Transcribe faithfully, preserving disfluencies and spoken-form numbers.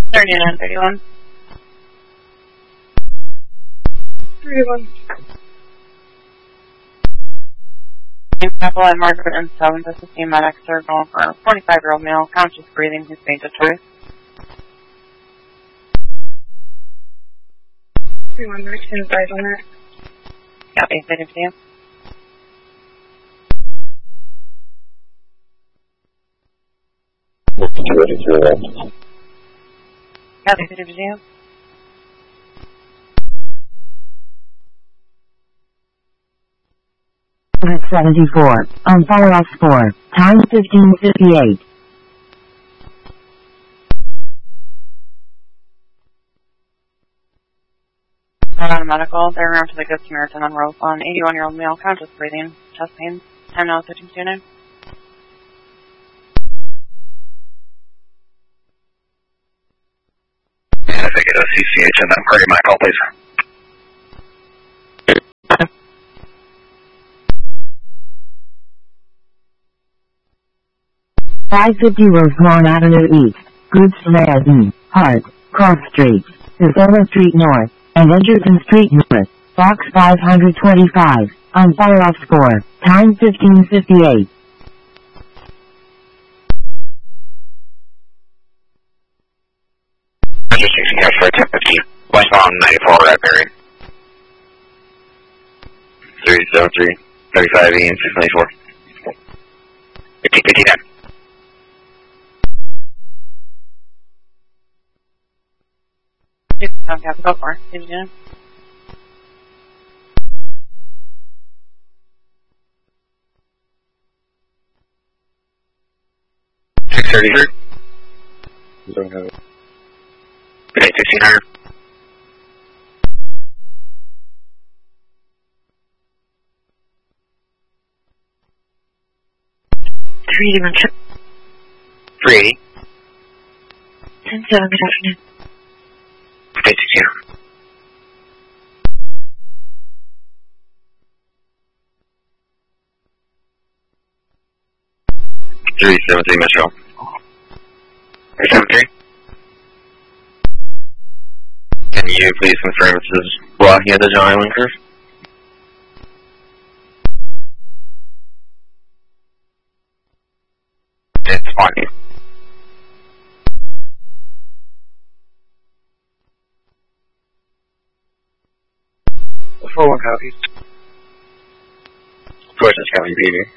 thirty-nine thirty-one. thirty-one. Apple at Margaret and seven to fifteen medics are going for a forty-five-year-old male, conscious breathing, who's faint at choice. thirty-one, direction advise on that. Copy, fifty. Copy, fifty. seventy-four, on follow-up four, time fifteen fifty-eight. On medical, they're around to the Good Samaritan on Roseland, eighty-one-year-old male, conscious breathing, chest pain, time now thirteen two nine. If I get a C C H and then query my call, please. five fifty Rosemont Avenue East, Goods Landing, Hart, Cross Street, Isabella Street North, and Edgerton Street North, box five twenty-five, on follow-up four, time fifteen fifty-eight. sixteen cash for ten fifty, westbound ninety-four Raspberry. three seven three, thirty-five E and six ninety-four. fifteen fifty-nine. Sound capital four, fifty. six thirty-three. Don't have it. Okay, sixteen hundred. three eighty, check. three eighty. ten seven, good afternoon. Okay, sixteen hundred. three seven three Metro. three seven three. Can you please confirm if this is blocking at the John Island curve? It's blocking. four one copy. Of course, it's coming, Peter.